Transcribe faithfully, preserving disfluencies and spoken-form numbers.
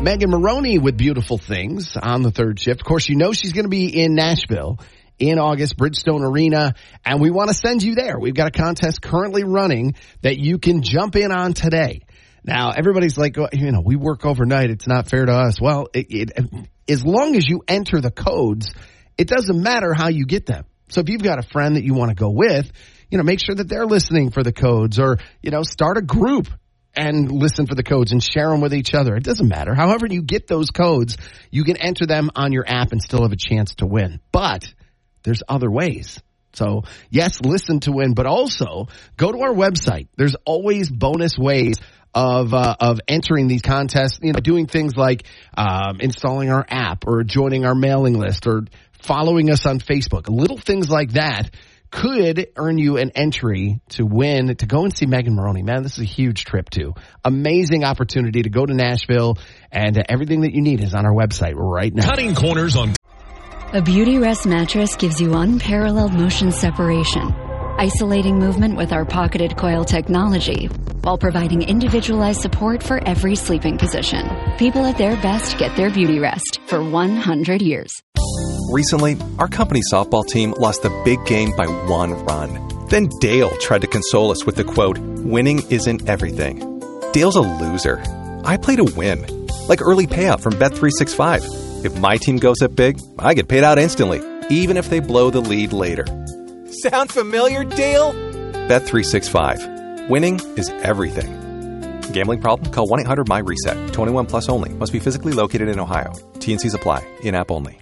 Megan Maroney with Beautiful Things on the third shift. Of course, you know she's going to be in Nashville in August, Bridgestone Arena, and we want to send you there. We've got a contest currently running that you can jump in on today. Now, everybody's like, well, you know, we work overnight. It's not fair to us. Well, it, it, as long as you enter the codes, it doesn't matter how you get them. So if you've got a friend that you want to go with, you know, make sure that they're listening for the codes, or, you know, start a group and listen for the codes and share them with each other. It doesn't matter. However you get those codes, you can enter them on your app and still have a chance to win. But there's other ways. So, yes, listen to win, but also go to our website. There's always bonus ways of uh, of entering these contests, you know, doing things like um, installing our app or joining our mailing list or following us on Facebook. Little things like that could earn you an entry to win, to go and see Megan Maroney. Man, this is a huge trip, too. Amazing opportunity to go to Nashville, and uh, everything that you need is on our website right now. Cutting corners on... A Beautyrest mattress gives you unparalleled motion separation, isolating movement with our pocketed coil technology, while providing individualized support for every sleeping position. People at their best get their Beautyrest for one hundred years. Recently, our company softball team lost the big game by one run. Then Dale tried to console us with the quote, "Winning isn't everything." Dale's a loser. I play to win, like early payout from Bet three sixty-five. If my team goes up big, I get paid out instantly, even if they blow the lead later. Sound familiar, Dale? Bet three sixty-five. Winning is everything. Gambling problem? Call one eight hundred M Y RESET. twenty-one plus only. Must be physically located in Ohio. T and C's apply. In-app only.